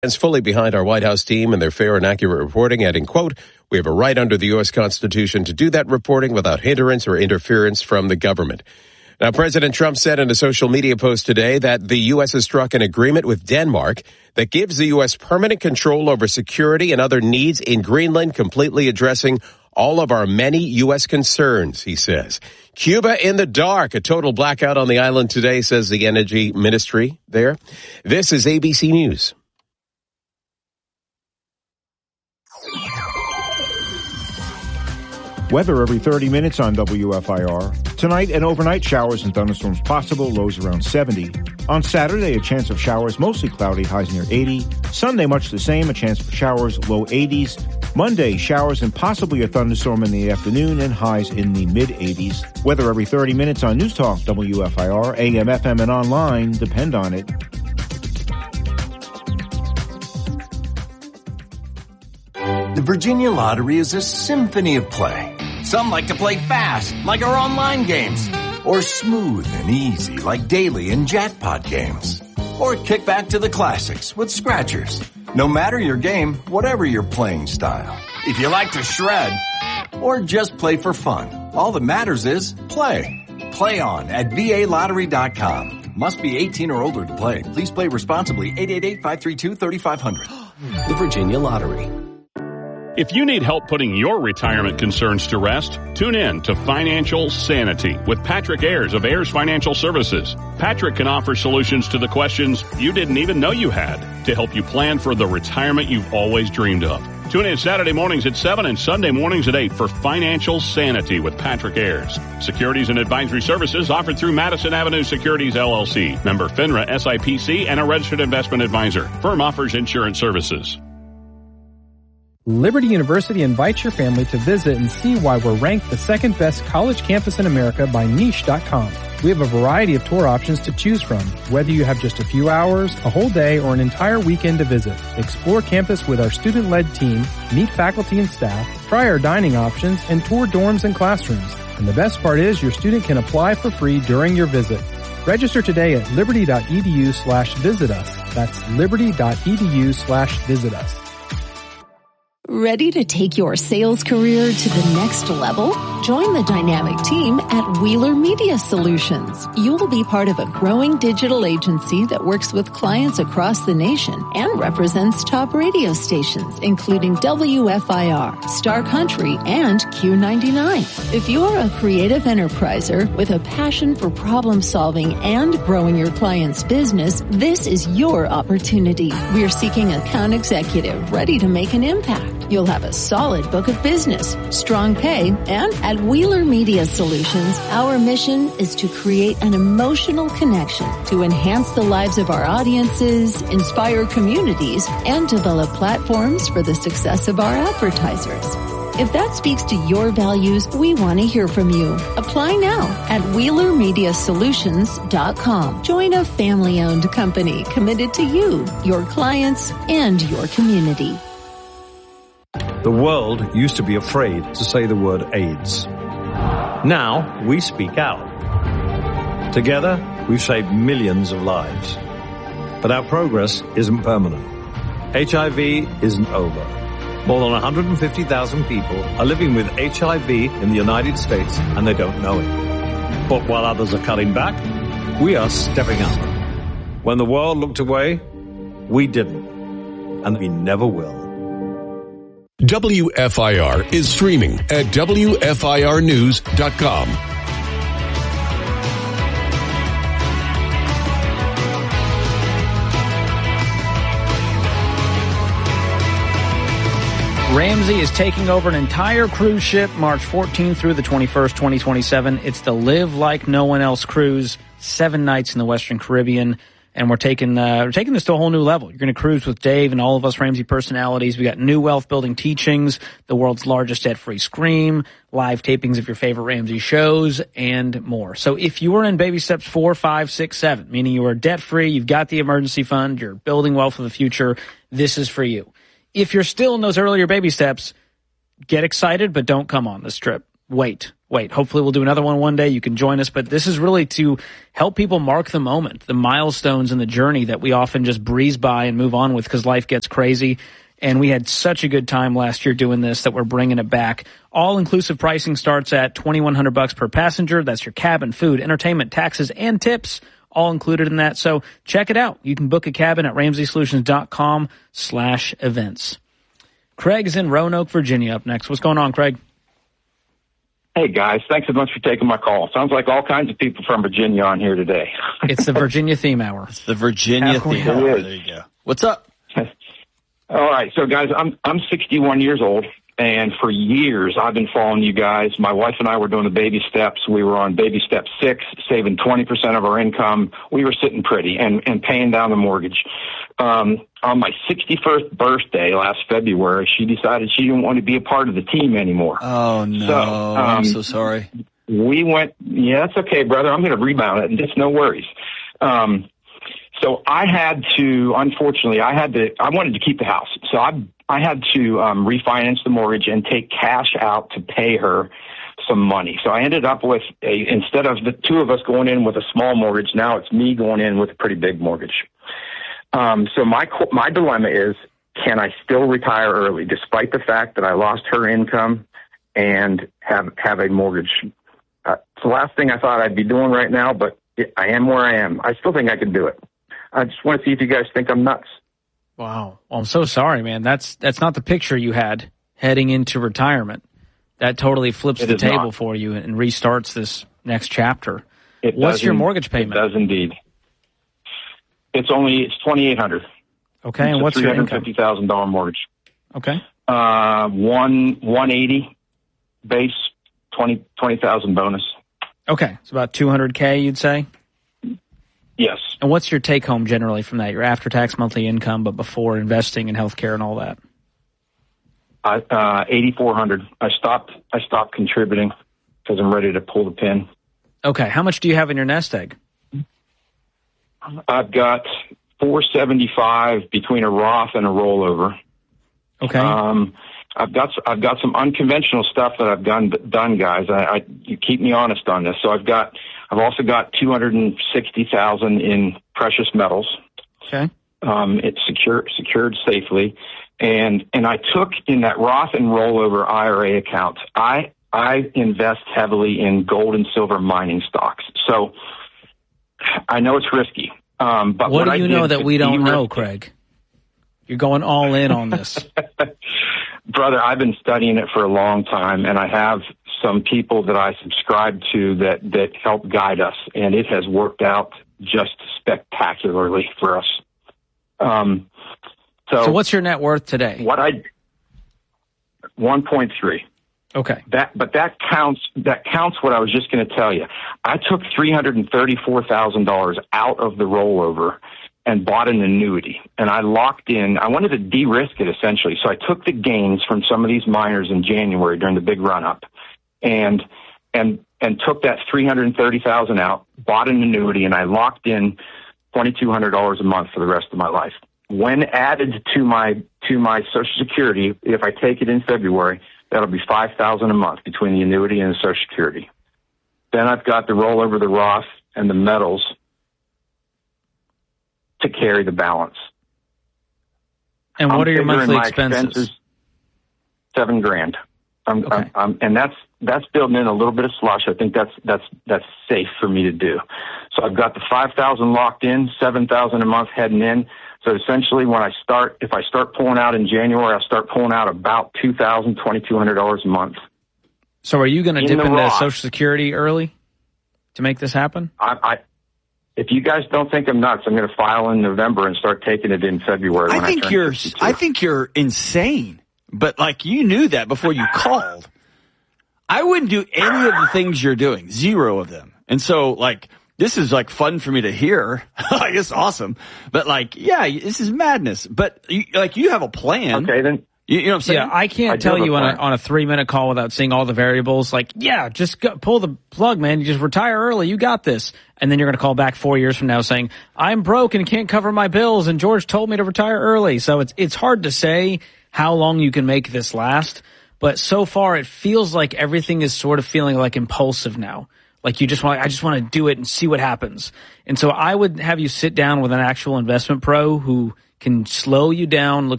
Is fully behind our White House team and their fair and accurate reporting, adding, quote, "We have a right under the U.S. Constitution to do that reporting without hindrance or interference from the government." Now, President Trump said in a social media post today that the U.S. has struck an agreement with Denmark that gives the U.S. permanent control over security and other needs in Greenland, completely addressing all of our many U.S. concerns, he says. Cuba in the dark, a total blackout on the island today, says the Energy Ministry there. This is ABC News. Weather every 30 minutes on WFIR. Tonight and overnight, showers and thunderstorms possible, lows around 70. On Saturday, a chance of showers, mostly cloudy, highs near 80. Sunday, much the same, a chance for showers, low 80s. Monday, showers and possibly a thunderstorm in the afternoon and highs in the mid-80s. Weather every 30 minutes on News Talk, WFIR, AM, FM, and online. Depend on it. The Virginia Lottery is a symphony of play. Some like to play fast, like our online games, or smooth and easy, like daily and jackpot games, or kick back to the classics with scratchers. No matter your game, whatever your playing style. If you like to shred, or just play for fun, all that matters is play. Play on at VALottery.com. Must be 18 or older to play. Please play responsibly. 888-532-3500. The Virginia Lottery. If you need help putting your retirement concerns to rest, tune in to Financial Sanity with Patrick Ayers of Ayers Financial Services. Patrick can offer solutions to the questions you didn't even know you had to help you plan for the retirement you've always dreamed of. Tune in Saturday mornings at 7 and Sunday mornings at 8 for Financial Sanity with Patrick Ayers. Securities and advisory services offered through Madison Avenue Securities, LLC. Member FINRA SIPC and a registered investment advisor. Firm offers insurance services. Liberty University invites your family to visit and see why we're ranked the second best college campus in America by Niche.com. We have a variety of tour options to choose from, whether you have just a few hours, a whole day, or an entire weekend to visit. Explore campus with our student-led team, meet faculty and staff, try our dining options, and tour dorms and classrooms. And the best part is your student can apply for free during your visit. Register today at liberty.edu/visit us. That's liberty.edu/visit us. Ready to take your sales career to the next level? Join the dynamic team at Wheeler Media Solutions. You will be part of a growing digital agency that works with clients across the nation and represents top radio stations, including WFIR, Star Country, and Q99. If you're a creative enterpriser with a passion for problem solving and growing your client's business, this is your opportunity. We're seeking account executive ready to make an impact. You'll have a solid book of business, strong pay, and at Wheeler Media Solutions, our mission is to create an emotional connection to enhance the lives of our audiences, inspire communities, and develop platforms for the success of our advertisers. If that speaks to your values, we want to hear from you. Apply now at WheelerMediaSolutions.com. Join a family-owned company committed to you, your clients, and your community. The world used to be afraid to say the word AIDS. Now we speak out. Together, we've saved millions of lives. But our progress isn't permanent. HIV isn't over. More than 150,000 people are living with HIV in the United States and they don't know it. But while others are cutting back, we are stepping up. When the world looked away, we didn't. And we never will. WFIR is streaming at WFIRnews.com. Ramsey is taking over an entire cruise ship March 14th through the 21st, 2027. It's the Live Like No One Else cruise, 7 nights in the Western Caribbean. And we're taking this to a whole new level. You're going to cruise with Dave and all of us Ramsey personalities. We got new wealth building teachings, the world's largest debt-free scream, live tapings of your favorite Ramsey shows, and more. So if you are in baby steps 4, 5, 6, 7, meaning you are debt-free, you've got the emergency fund, you're building wealth for the future, this is for you. If you're still in those earlier baby steps, get excited, but don't come on this trip. wait. Hopefully we'll do another one day. You can join us. But this is really to help people mark the moment, the milestones in the journey that we often just breeze by and move on with because life gets crazy. And we had such a good time last year doing this that we're bringing it back. All-inclusive pricing starts at $2,100 per passenger. That's your cabin, food, entertainment, taxes, and tips, all included in that. So check it out. You can book a cabin at RamseySolutions.com/events. Craig's in Roanoke, Virginia up next. What's going on, Craig? Hey, guys. Thanks so much for taking my call. Sounds like all kinds of people from Virginia on here today. It's the Virginia theme hour. It's the Virginia theme hour. There you go. What's up? All right. So, guys, I'm 61 years old, and for years I've been following you guys. My wife and I were doing the baby steps. We were on baby step 6, saving 20% of our income. We were sitting pretty and paying down the mortgage. On my 61st birthday last February, she decided she didn't want to be a part of the team anymore. Oh, no. So, I'm so sorry. We went, yeah, that's okay, brother. I'm going to rebound it, and just no worries. So I had to, unfortunately, I wanted to keep the house. So I had to refinance the mortgage and take cash out to pay her some money. So I ended up with instead of the two of us going in with a small mortgage, now it's me going in with a pretty big mortgage. So my dilemma is, can I still retire early despite the fact that I lost her income and have a mortgage? It's the last thing I thought I'd be doing right now, but I am where I am. I still think I can do it. I just want to see if you guys think I'm nuts. Wow. Well, I'm so sorry, man. That's not the picture you had heading into retirement. That totally flips the table for you and restarts this next chapter. What's your mortgage payment? It does indeed. It's $2,800. Okay, and what's your income? $350,000 mortgage. Okay. 180 base, 20,000 bonus. Okay, it's about $200K, you'd say. Yes. And what's your take home generally from that? Your after tax monthly income, but before investing in healthcare and all that. 8,400. I stopped contributing because I'm ready to pull the pin. Okay, how much do you have in your nest egg? I've got $475 between a Roth and a rollover. Okay. I've got some unconventional stuff that I've done, guys. You keep me honest on this. So I've also got $260,000 in precious metals. Okay. It's secured safely, and I took in that Roth and rollover IRA account. I invest heavily in gold and silver mining stocks. So I know it's risky. But what do you know that we don't know, Craig? You're going all in on this. Brother, I've been studying it for a long time, and I have some people that I subscribe to that help guide us, and it has worked out just spectacularly for us. So what's your net worth today? 1.3. Okay. That counts what I was just going to tell you. I took $334,000 out of the rollover and bought an annuity, and I locked in. I wanted to de-risk it essentially, so I took the gains from some of these miners in January during the big run-up, and took that $330,000 out, bought an annuity, and I locked in $2,200 a month for the rest of my life. When added to my Social Security, if I take it in February, that'll be $5,000 a month between the annuity and the Social Security. Then I've got the rollover, the Roth, and the metals to carry the balance. And what are your monthly expenses? $7,000. And that's building in a little bit of slush. I think that's safe for me to do. So I've got the $5,000 locked in, $7,000 a month heading in. So essentially, if I start pulling out in January, I'll start pulling out about $2,000, $2,200 a month. So are you going to dip into Social Security early to make this happen? If you guys don't think I'm nuts, I'm going to file in November and start taking it in February. I think you're insane. But you knew that before you called. I wouldn't do any of the things you're doing, 0 of them. And so this is fun for me to hear. It's awesome. But this is madness. But you have a plan. Okay, then. You know what I'm saying? Yeah, I can't tell you on a 3-minute call without seeing all the variables. Just pull the plug, man. You just retire early. You got this. And then you're going to call back 4 years from now saying, I'm broke and can't cover my bills, and George told me to retire early. So it's hard to say how long you can make this last. But so far, it feels like everything is sort of feeling like impulsive now. Like I just want to do it and see what happens. And so I would have you sit down with an actual investment pro who can slow you down, look